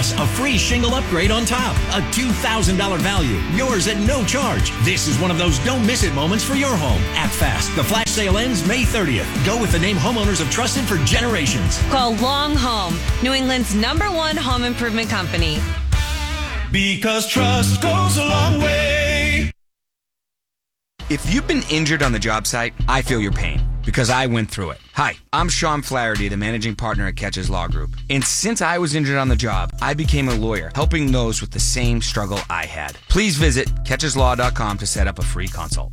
Plus, a free shingle upgrade on top. A $2,000 value. Yours at no charge. This is one of those don't miss it moments for your home. Act fast. The flash sale ends May 30th. Go with the name homeowners have trusted for generations. Call Long Home, New England's #1 home improvement company. Because trust goes a long way. If you've been injured on the job site, I feel your pain because I went through it. Hi, I'm Sean Flaherty, the managing partner at Catches Law Group. And since I was injured on the job, I became a lawyer, helping those with the same struggle I had. Please visit catcheslaw.com to set up a free consult.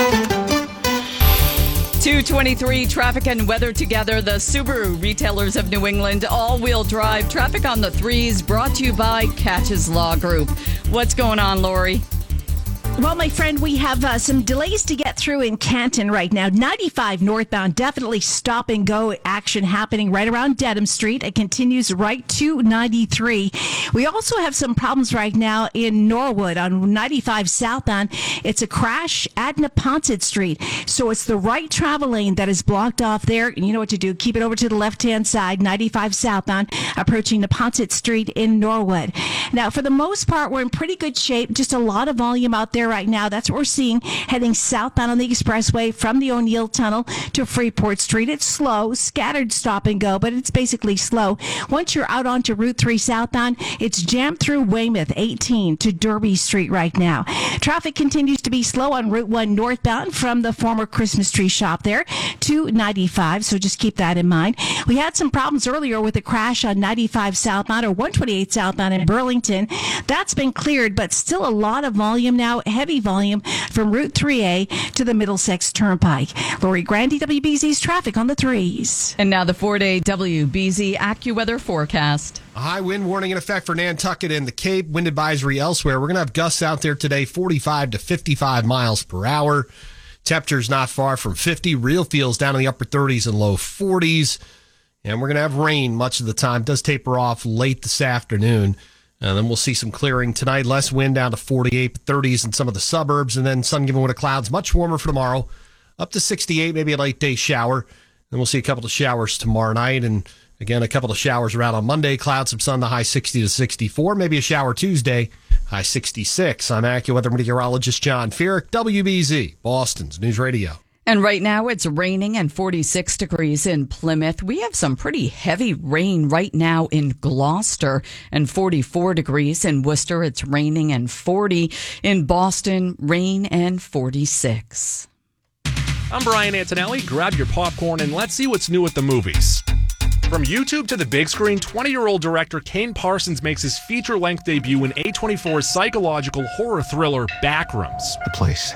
2:23 traffic and weather together. The Subaru Retailers of New England all-wheel drive traffic on the 3s brought to you by Catches Law Group. What's going on, Lori? Well, my friend, we have some delays to get through in Canton right now. 95 northbound, definitely stop and go action happening right around Dedham Street. It continues right to 93. We also have some problems right now in Norwood on 95 southbound. It's a crash at Neponset Street. So it's the right travel lane that is blocked off there. And you know what to do. Keep it over to the left-hand side, 95 southbound, approaching Neponset Street in Norwood. Now, for the most part, we're in pretty good shape. Just a lot of volume out there right now. That's what we're seeing heading southbound on the expressway from the O'Neill Tunnel to Freeport Street. It's slow, scattered stop and go, but it's basically slow. Once you're out onto Route 3 southbound, it's jammed through Weymouth 18 to Derby Street right now. Traffic continues to be slow on Route 1 northbound from the former Christmas tree shop there to 95, so just keep that in mind. We had some problems earlier with a crash on 95 southbound or 128 southbound in Burlington. That's been cleared, but still a lot of volume now, heavy volume from Route 3A to the Middlesex Turnpike. Lori Grandy, WBZ's traffic on the 3s. And now the 4-day WBZ AccuWeather forecast. A high wind warning in effect for Nantucket and the Cape. Wind advisory elsewhere. We're going to have gusts out there today, 45 to 55 miles per hour. Temperatures not far from 50. Real feels down in the upper 30s and low 40s. And we're going to have rain much of the time. It does taper off late this afternoon. And then we'll see some clearing tonight. Less wind down to 48, 30s in some of the suburbs. And then sun given way to clouds. Much warmer for tomorrow. Up to 68, maybe a late day shower. Then we'll see a couple of showers tomorrow night. And again, a couple of showers around on Monday. Clouds, some sun, the high 60 to 64. Maybe a shower Tuesday, high 66. I'm AccuWeather meteorologist John Feerick, WBZ, Boston's News Radio. And right now it's raining and 46 degrees in Plymouth. We have some pretty heavy rain right now in Gloucester and 44 degrees in Worcester. It's raining and 40 in Boston, rain and 46. I'm Brian Antonelli. Grab your popcorn and let's see what's new at the movies. From YouTube to the big screen, 20-year-old director Kane Parsons makes his feature-length debut in A24's psychological horror thriller Backrooms. The place.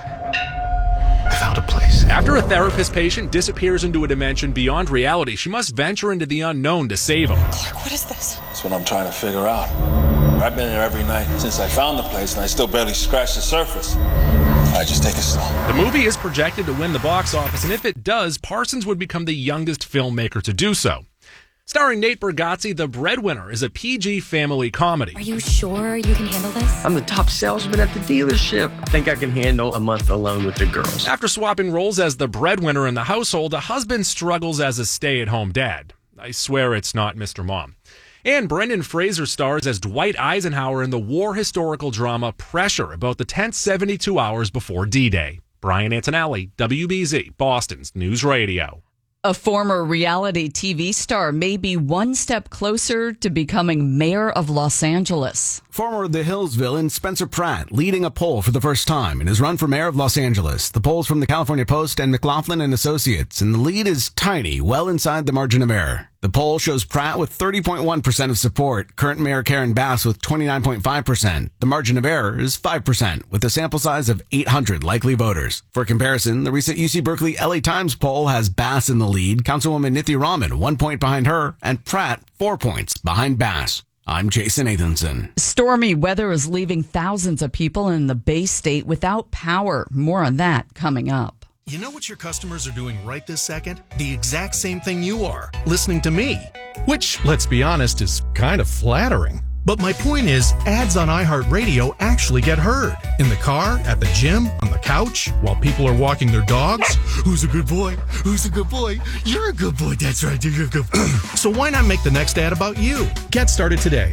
I found a place. After a therapist patient disappears into a dimension beyond reality, she must venture into the unknown to save him. Clark, what is this? That's what I'm trying to figure out. I've been there every night since I found the place, and I still barely scratched the surface. I just take it slow. The movie is projected to win the box office, and if it does, Parsons would become the youngest filmmaker to do so. Starring Nate Bargatze, The Breadwinner is a PG family comedy. Are you sure you can handle this? I'm the top salesman at the dealership. I think I can handle a month alone with the girls. After swapping roles as the breadwinner in the household, a husband struggles as a stay-at-home dad. I swear it's not Mr. Mom. And Brendan Fraser stars as Dwight Eisenhower in the war historical drama Pressure, about the tense 72 hours before D-Day. Brian Antonelli, WBZ, Boston's News Radio. A former reality TV star may be one step closer to becoming mayor of Los Angeles. Former The Hills villain Spencer Pratt leading a poll for the first time in his run for mayor of Los Angeles. The polls from the California Post and McLaughlin and Associates, and the lead is tiny, well inside the margin of error. The poll shows Pratt with 30.1% of support, current Mayor Karen Bass with 29.5%. The margin of error is 5%, with a sample size of 800 likely voters. For comparison, the recent UC Berkeley LA Times poll has Bass in the lead, Councilwoman Nithi Raman 1 point behind her, and Pratt 4 points behind Bass. I'm Jason Nathanson. Stormy weather is leaving thousands of people in the Bay State without power. More on that coming up. You know what your customers are doing right this second? The exact same thing you are, listening to me. Which, let's be honest, is kind of flattering. But my point is, ads on iHeartRadio actually get heard. In the car, at the gym, on the couch, while people are walking their dogs. Who's a good boy? Who's a good boy? You're a good boy. That's right, you're a good boy. So why not make the next ad about you? Get started today